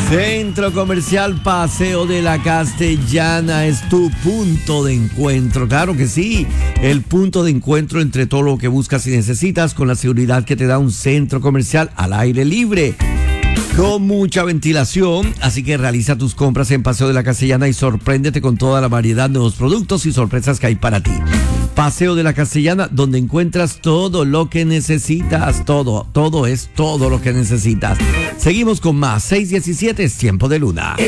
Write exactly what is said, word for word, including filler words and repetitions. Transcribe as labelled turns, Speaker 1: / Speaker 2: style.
Speaker 1: Centro Comercial Paseo de la Castellana es tu punto de encuentro. Claro que sí, el punto de encuentro entre todo lo que buscas y necesitas, con la seguridad que te da un centro comercial al aire libre, con mucha ventilación. Así que realiza tus compras en Paseo de la Castellana y sorpréndete con toda la variedad de nuevos productos y sorpresas que hay para ti. Paseo de la Castellana, donde encuentras todo lo que necesitas. Todo, todo es todo lo que necesitas. Seguimos con más. seis diecisiete es Tiempo de Luna.